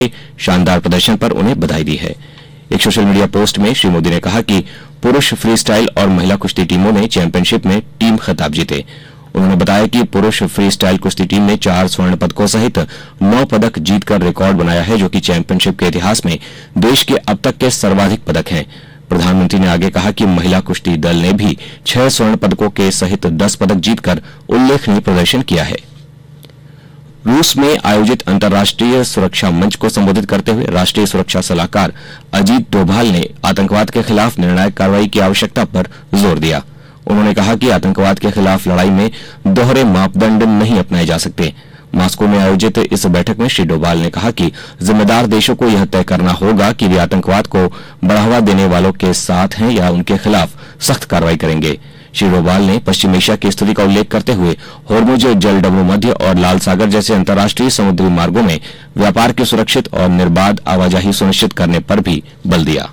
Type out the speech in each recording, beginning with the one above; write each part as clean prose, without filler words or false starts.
शानदार प्रदर्शन पर उन्हें बधाई दी है। एक सोशल मीडिया पोस्ट में श्री मोदी ने कहा कि पुरुष फ्री स्टाइल और महिला कुश्ती टीमों ने चैंपियनशिप में टीम खिताब जीते। उन्होंने बताया कि पुरुष फ्री स्टाइल कुश्ती टीम ने 4 स्वर्ण पदकों सहित 9 पदक जीतकर रिकॉर्ड बनाया है, जो कि चैंपियनशिप के इतिहास में देश के अब तक के सर्वाधिक पदक हैं। प्रधानमंत्री ने आगे कहा कि महिला कुश्ती दल ने भी 6 स्वर्ण पदकों के सहित 10 पदक जीतकर उल्लेखनीय प्रदर्शन किया है। रूस में आयोजित अंतर्राष्ट्रीय सुरक्षा मंच को संबोधित करते हुए राष्ट्रीय सुरक्षा सलाहकार अजीत डोभाल ने आतंकवाद के खिलाफ निर्णायक कार्रवाई की आवश्यकता पर जोर दिया। उन्होंने कहा कि आतंकवाद के खिलाफ लड़ाई में दोहरे मापदंड नहीं अपनाए जा सकते। मॉस्को में आयोजित इस बैठक में श्री डोभाल ने कहा कि जिम्मेदार देशों को यह तय करना होगा कि वे आतंकवाद को बढ़ावा देने वालों के साथ हैं या उनके खिलाफ सख्त कार्रवाई करेंगे। श्री डोभाल ने पश्चिम एशिया की स्थिति का उल्लेख करते हुए होर्मुज जलडमरू मध्य और लाल सागर जैसे अंतर्राष्ट्रीय समुद्री मार्गों में व्यापार की सुरक्षित और निर्बाध आवाजाही सुनिश्चित करने पर भी बल दिया।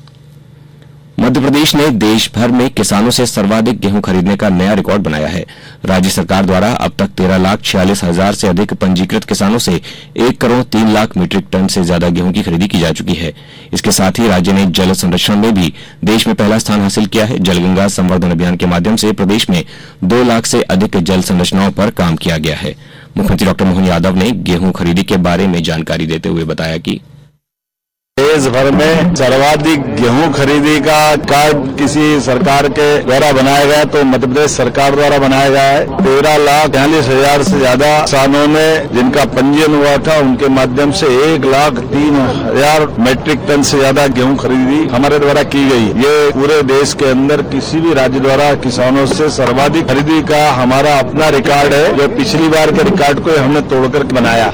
मध्य प्रदेश ने देश भर में किसानों से सर्वाधिक गेहूं खरीदने का नया रिकॉर्ड बनाया है। राज्य सरकार द्वारा अब तक 13,46,000 से अधिक पंजीकृत किसानों से 1 करोड़ 3 लाख मीट्रिक टन से ज्यादा गेहूं की खरीदी की जा चुकी है। इसके साथ ही राज्य ने जल संरक्षण में भी देश में पहला स्थान हासिल किया है। जलगंगा संवर्धन अभियान के माध्यम से प्रदेश में 2 लाख से अधिक जल संरचनाओं पर काम किया गया है। मुख्यमंत्री डॉ मोहन यादव ने गेहूं खरीदी के बारे में जानकारी देते हुए बताया कि देश भर में सर्वाधिक गेहूं खरीदी का कार्ड किसी सरकार के द्वारा बनाया गया तो मध्य प्रदेश सरकार द्वारा बनाया गया है। 13,42,000 से ज्यादा किसानों ने जिनका पंजीयन हुआ था उनके माध्यम से 1,03,000 मीट्रिक टन से ज्यादा गेहूं खरीदी हमारे द्वारा की गई। ये पूरे देश के अंदर किसी भी राज्य द्वारा किसानों से सर्वाधिक खरीदी का हमारा अपना रिकॉर्ड है, जो पिछली बार के रिकॉर्ड को हमने तोड़कर बनाया।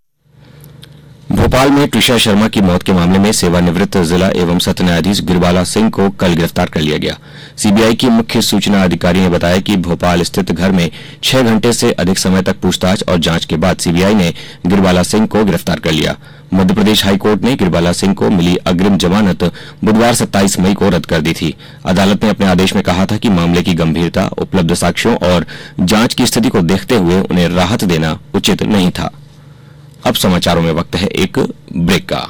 भोपाल में ट्रिशा शर्मा की मौत के मामले में सेवानिवृत्त जिला एवं सत्र न्यायाधीश गिरबाला सिंह को कल गिरफ्तार कर लिया गया। सीबीआई की मुख्य सूचना अधिकारी ने बताया कि भोपाल स्थित घर में 6 घंटे से अधिक समय तक पूछताछ और जांच के बाद सीबीआई ने गिरबाला सिंह को गिरफ्तार कर लिया। मध्य प्रदेश हाईकोर्ट ने गिरबाला सिंह को मिली अग्रिम जमानत बुधवार 27 मई को रद्द कर दी थी। अदालत ने अपने आदेश में कहा था कि मामले की गंभीरता, उपलब्ध साक्ष्यों और जांच की स्थिति को देखते हुए उन्हें राहत देना उचित नहीं था। अब समाचारों में वक्त है एक ब्रेक का।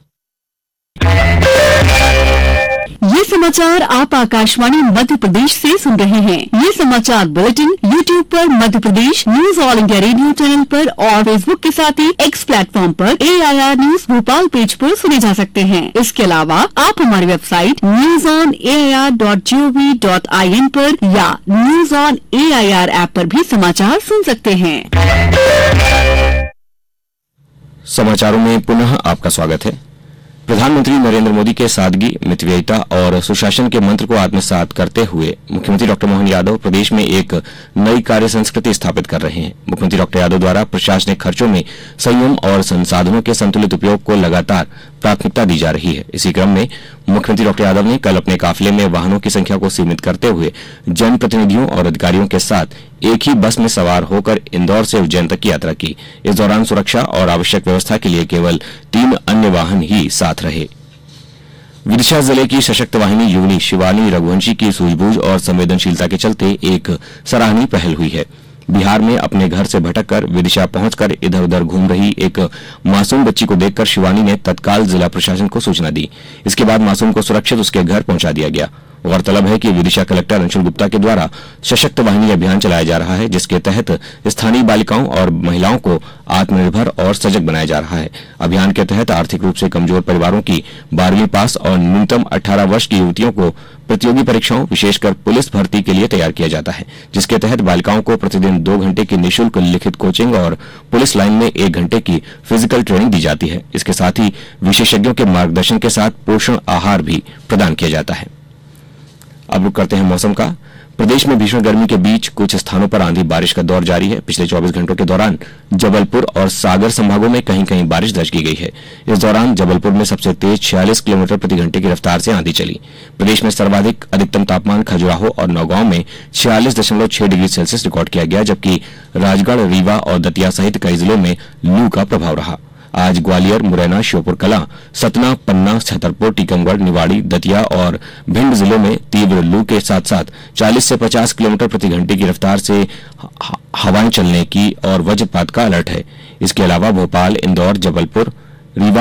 ये समाचार आप आकाशवाणी मध्य प्रदेश से सुन रहे हैं। ये समाचार बुलेटिन यूट्यूब पर Madhya Pradesh news all India radio channel पर और फेसबुक के साथ ही एक्स प्लेटफॉर्म पर AIR न्यूज भोपाल पेज पर सुने जा सकते हैं। इसके अलावा आप हमारी वेबसाइट newsonair.gov.in पर या न्यूज ऑन AIR ऐप पर भी समाचार सुन सकते हैं। समाचारों में पुनः आपका स्वागत है। प्रधानमंत्री नरेंद्र मोदी के सादगी, मितव्ययिता और सुशासन के मंत्र को आत्मसात करते हुए मुख्यमंत्री डॉ मोहन यादव प्रदेश में एक नई कार्य संस्कृति स्थापित कर रहे हैं। मुख्यमंत्री डॉ यादव द्वारा प्रशासनिक खर्चों में संयम और संसाधनों के संतुलित उपयोग को लगातार प्राथमिकता दी जा रही है। इसी क्रम में मुख्यमंत्री डॉ यादव ने कल अपने काफिले में वाहनों की संख्या को सीमित करते हुए जनप्रतिनिधियों और अधिकारियों के साथ एक ही बस में सवार होकर इंदौर से उज्जैन तक की यात्रा की। इस दौरान सुरक्षा और आवश्यक व्यवस्था के लिए केवल 3 अन्य वाहन ही साथ रहे। विदिशा जिले की सशक्त वाहिनी युवनी शिवानी रघुवंशी की सूझबूझ और संवेदनशीलता के चलते एक सराहनीय पहल हुई है। बिहार में अपने घर से भटककर विदिशा पहुंचकर इधर उधर घूम रही एक मासूम बच्ची को देखकर शिवानी ने तत्काल जिला प्रशासन को सूचना दी। इसके बाद मासूम को सुरक्षित उसके घर पहुंचा दिया गया। गौरतलब है कि विदिशा कलेक्टर अंशुल गुप्ता के द्वारा सशक्त वाहिनी अभियान चलाया जा रहा है, जिसके तहत स्थानीय बालिकाओं और महिलाओं को आत्मनिर्भर और सजग बनाया जा रहा है। अभियान के तहत आर्थिक रूप से कमजोर परिवारों की 12वीं पास और न्यूनतम 18 वर्ष की युवतियों को प्रतियोगी परीक्षाओं, विशेषकर पुलिस भर्ती के लिए तैयार किया जाता है, जिसके तहत बालिकाओं को प्रतिदिन 2 घंटे की निःशुल्क लिखित कोचिंग और पुलिस लाइन में 1 घंटे की फिजिकल ट्रेनिंग दी जाती है। इसके साथ ही विशेषज्ञों के मार्गदर्शन के साथ पोषण आहार भी प्रदान किया जाता है। अब रुक करते हैं मौसम का। प्रदेश में भीषण गर्मी के बीच कुछ स्थानों पर आंधी बारिश का दौर जारी है। पिछले 24 घंटों के दौरान जबलपुर और सागर संभागों में कहीं कहीं बारिश दर्ज की गई है। इस दौरान जबलपुर में सबसे तेज 46 किलोमीटर प्रति घंटे की रफ्तार से आंधी चली। प्रदेश में सर्वाधिक अधिकतम तापमान खजुराहो और नौगांव में 46.6 डिग्री सेल्सियस रिकॉर्ड किया गया, जबकि राजगढ़, रीवा और दतिया सहित कई जिलों में लू का प्रभाव रहा। आज ग्वालियर, मुरैना, श्योपुर कलां, सतना, पन्ना, छतरपुर, टीकमगढ़, निवाड़ी, दतिया और भिंड जिलों में तीव्र लू के साथ साथ 40 से 50 किलोमीटर प्रति घंटे की रफ्तार से हवाएं चलने की और वज्रपात का अलर्ट है। इसके अलावा भोपाल, इंदौर, जबलपुर, रीवा